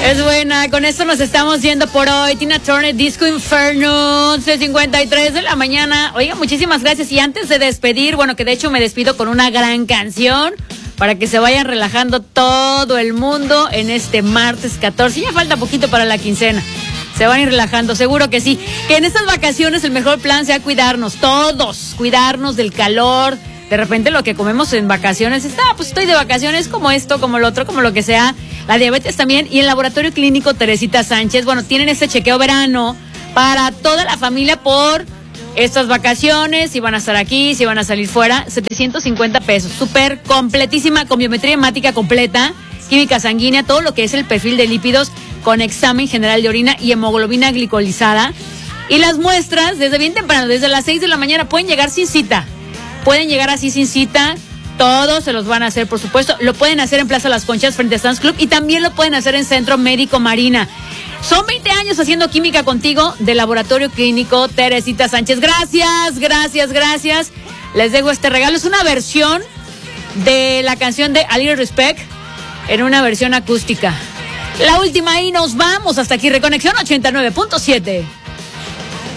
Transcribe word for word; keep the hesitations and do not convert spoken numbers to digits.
Es buena, con esto nos estamos yendo por hoy. Tina Turner, Disco Inferno, once cincuenta y tres de la mañana. Oiga, muchísimas gracias. Y antes de despedir, bueno, que de hecho me despido con una gran canción para que se vayan relajando todo el mundo en este martes catorce. Ya falta poquito para la quincena. Se van a ir relajando, seguro que sí. Que en estas vacaciones el mejor plan sea cuidarnos, todos, cuidarnos del calor. De repente lo que comemos en vacaciones está, pues estoy de vacaciones, como esto, como lo otro, como lo que sea. La diabetes también. Y el Laboratorio Clínico Teresita Sánchez, bueno, tienen este chequeo verano para toda la familia por estas vacaciones. Si van a estar aquí, si van a salir fuera, setecientos cincuenta pesos. Súper completísima, con biometría hemática completa, química sanguínea, todo lo que es el perfil de lípidos, con examen general de orina y hemoglobina glicolizada. Y las muestras, desde bien temprano, desde las seis de la mañana, pueden llegar sin cita. Pueden llegar así sin cita, todos se los van a hacer, por supuesto. Lo pueden hacer en Plaza Las Conchas frente a Sam's Club y también lo pueden hacer en Centro Médico Marina. Son veinte años haciendo química contigo del Laboratorio Clínico Teresita Sánchez. Gracias, gracias, gracias. Les dejo este regalo. Es una versión de la canción de A Little Respect en una versión acústica. La última y nos vamos. Hasta aquí, Reconexión ochenta y nueve punto siete.